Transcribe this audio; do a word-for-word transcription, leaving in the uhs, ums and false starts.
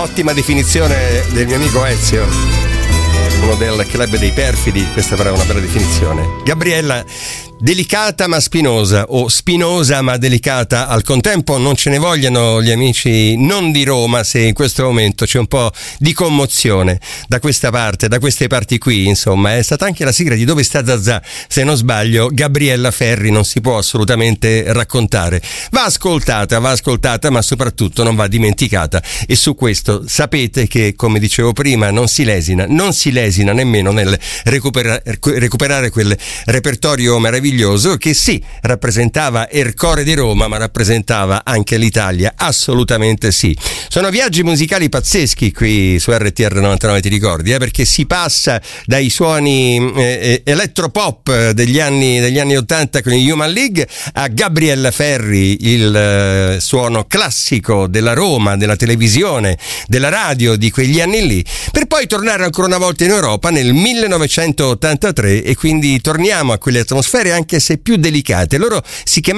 Ottima definizione del mio amico Ezio, uno del club dei perfidi. Questa sarà una bella definizione. Gabriella, delicata ma spinosa, o spinosa ma delicata al contempo. Non ce ne vogliano gli amici non di Roma se in questo momento c'è un po' di commozione da questa parte, da queste parti qui. Insomma, è stata anche la sigla di Dove sta Zazà, se non sbaglio. Gabriella Ferri non si può assolutamente raccontare, va ascoltata, va ascoltata, ma soprattutto non va dimenticata. E su questo sapete che, come dicevo prima, non si lesina, non si lesina nemmeno nel recupera- recuperare quel repertorio meraviglioso che sì, rappresentava Ercore di Roma, ma rappresentava anche l'Italia, assolutamente sì. Sono viaggi musicali pazzeschi qui su R T R novantanove, ti ricordi? Eh? Perché si passa dai suoni eh, elettropop degli anni, degli anni ottanta con i Human League a Gabriella Ferri, il eh, suono classico della Roma, della televisione, della radio di quegli anni lì, per poi tornare ancora una volta in Europa nel millenovecentottantatré, e quindi torniamo a quelle atmosfere anche se più delicate. Loro si chiamavano